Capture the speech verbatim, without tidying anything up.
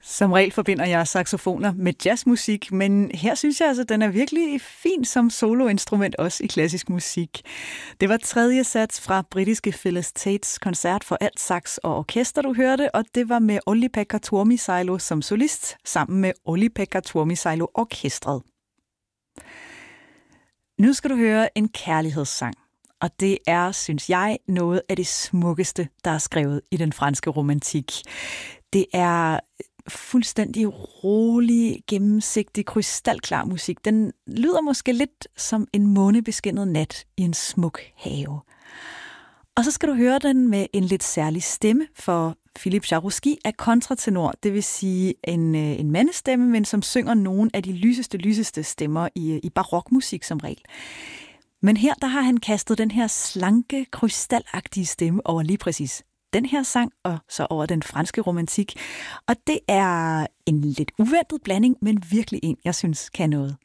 Som regel forbinder jeg saxofoner med jazzmusik, men her synes jeg altså, at den er virkelig fin som soloinstrument også i klassisk musik. Det var tredje sats fra britiske Phyllis Tates koncert for alt sax og orkester, du hørte, og det var med Olli-Pekka Tuomisailo som solist, sammen med Olli-Pekka Tuomisailo orkestret. Nu skal du høre en kærlighedssang, og det er, synes jeg, noget af det smukkeste, der er skrevet i den franske romantik. Det er fuldstændig rolig, gennemsigtig, krystalklar musik. Den lyder måske lidt som en månebeskinnet nat i en smuk have. Og så skal du høre den med en lidt særlig stemme, for Philippe Jarouski er kontratenor, det vil sige en, en mandestemme, men som synger nogle af de lyseste, lyseste stemmer i, i barokmusik som regel. Men her der har han kastet den her slanke, krystalagtige stemme over lige præcis den her sang, og så over den franske romantik. Og det er en lidt uventet blanding, men virkelig en, jeg synes kan noget.